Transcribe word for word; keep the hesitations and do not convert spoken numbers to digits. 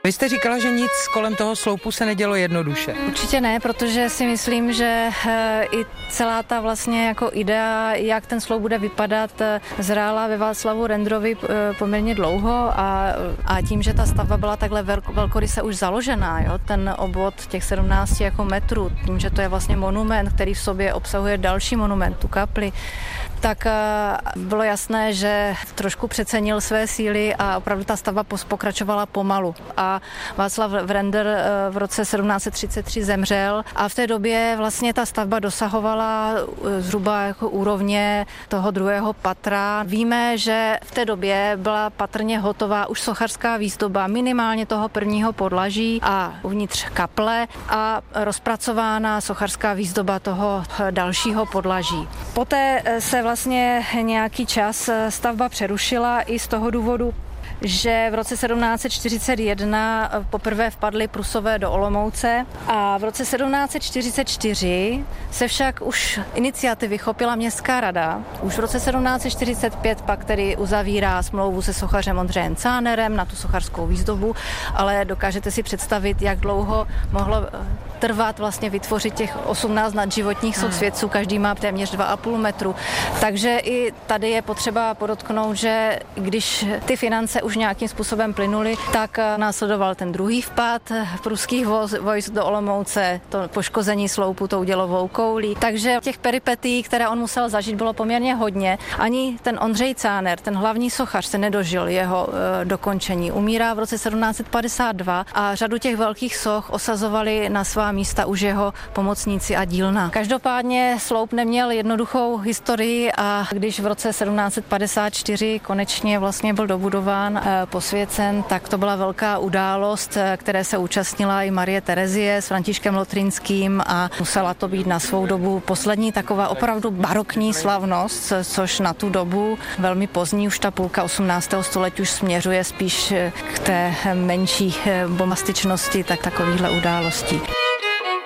Vy jste říkala, že nic kolem toho sloupu se nedělo jednoduše. Určitě ne, protože si myslím, že i celá ta vlastně jako idea, jak ten sloup bude vypadat, zrála ve Václavu Renderovi poměrně dlouho a, a tím, že ta stavba byla takhle velko, velkoryse už založená, jo, ten obvod těch sedmnáct jako metrů, tím, že to je vlastně monument, který v sobě obsahuje další monument, tu kapli, tak bylo jasné, že trošku přecenil své síly a opravdu ta stavba pokračovala pomalu. A Václav Render v roce sedmnáct set třicet tři zemřel a v té době vlastně ta stavba dosahovala zhruba jako úrovně toho druhého patra. Víme, že v té době byla patrně hotová už sochařská výzdoba minimálně toho prvního podlaží a uvnitř kaple a rozpracována sochařská výzdoba toho dalšího podlaží. Poté se vlastně nějaký čas stavba přerušila i z toho důvodu, že v roce sedmnáct set čtyřicet jedna poprvé vpadly Prusové do Olomouce a v roce sedmnáct set čtyřicet čtyři se však už iniciativy chopila městská rada. Už v roce sedmnáct set čtyřicet pět pak tedy uzavírá smlouvu se sochařem Ondřejem Cánerem na tu sochařskou výzdobu, ale dokážete si představit, jak dlouho mohlo trvat vlastně vytvořit těch osmnáct nadživotních soch světců, každý má téměř dva a půl metru. Takže i tady je potřeba podotknout, že když ty finance už nějakým způsobem plynuly, tak následoval ten druhý vpád pruských vojsk do Olomouce, to poškození sloupu tou dělovou koulí. Takže těch peripetí, které on musel zažít, bylo poměrně hodně. Ani ten Ondřej Cáner, ten hlavní sochař, se nedožil jeho e, dokončení. Umírá v roce sedmnáct set padesát dva a řadu těch velkých soch osazovali na svá místa už jeho pomocníci a dílna. Každopádně sloup neměl jednoduchou historii a když v roce sedmnáct set padesát čtyři konečně vlastně byl dobudován, posvěcen, tak to byla velká událost, které se účastnila i Marie Terezie s Františkem Lotrinským a musela to být na svou dobu poslední taková opravdu barokní slavnost, což na tu dobu velmi pozdní, už ta půlka osmnáctého století už směřuje spíš k té menší bombastičnosti tak takovýchhle událostí.